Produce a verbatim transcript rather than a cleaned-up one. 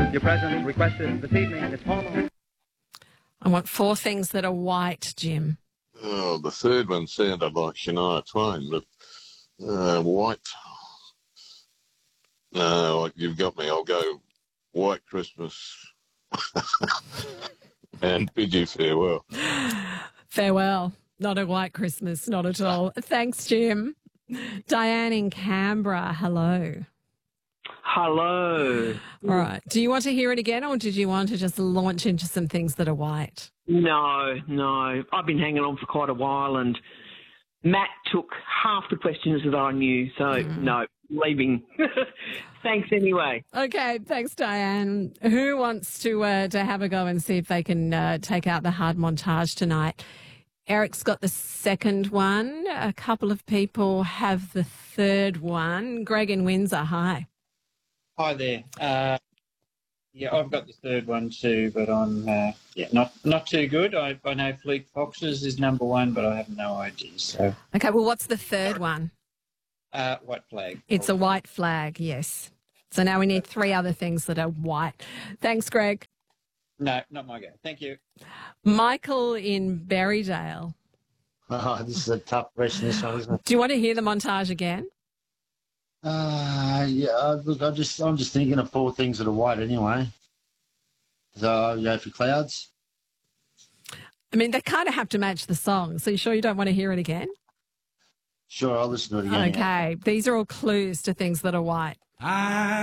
Your presence requested this evening is Homo. I want four things that are white, Jim. Oh, the third one sounded like Shania Twain, but uh, white. No, you've got me. I'll go White Christmas and bid you farewell. Farewell. Not a white Christmas, not at all. Thanks, Jim. Diane in Canberra, hello. Hello. All right. Do you want to hear it again, or did you want to just launch into some things that are white? No, no. I've been hanging on for quite a while, and Matt took half the questions that I knew, so mm. no, leaving. Thanks anyway. Okay, thanks, Diane. Who wants to uh, to have a go and see if they can uh, take out the hard montage tonight? Eric's got the second one. A couple of people have the third one. Greg in Windsor, hi. Hi there. Uh, yeah, I've got the third one too, but I'm uh, yeah not not too good. I, I know Fleet Foxes is number one, but I have no idea. So okay, well, what's the third one? Uh, white flag. It's a white flag, yes. So now we need three other things that are white. Thanks, Greg. No, not my go. Thank you. Michael in Berrydale. Oh, this is a tough question, this one, isn't it? Do you want to hear the montage again? Uh, yeah, look, I just, I'm just thinking of four things that are white anyway. So I'll go for clouds. I mean, they kind of have to match the song. So you sure you don't want to hear it again? Sure, I'll listen to it again. Okay. Yeah. These are all clues to things that are white. I